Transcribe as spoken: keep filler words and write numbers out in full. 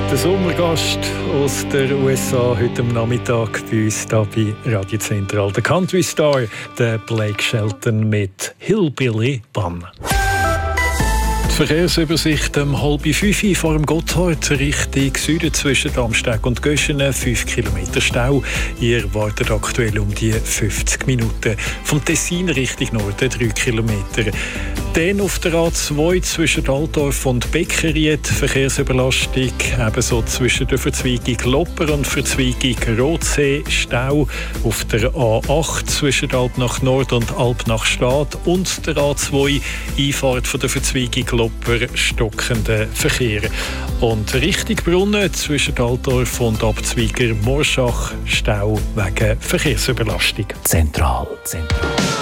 Der Sommergast aus der U S A heute am Nachmittag bei uns hier bei Radio Zentral. Der Country Star, der Blake Shelton mit Hillbilly Bun. Die Verkehrsübersicht um halb fünf vor dem Gotthard Richtung Süden zwischen Amsteg und Göschenen, fünf Kilometer Stau. Ihr wartet aktuell um die fünfzig Minuten. Vom Tessin Richtung Norden drei Kilometer. Dann auf der A zwei zwischen Altdorf und Beckeried Verkehrsüberlastung, ebenso zwischen der Verzweigung Lopper und Verzweigung Rotsee Stau. Auf der A acht zwischen Alp nach Nord und Alp nach Stad und der A zwei Einfahrt von der Verzweigung Lopper stockender Verkehr. Und Richtung Brunnen zwischen Altdorf und Abzweiger Morschach Stau wegen Verkehrsüberlastung. Zentral, zentral.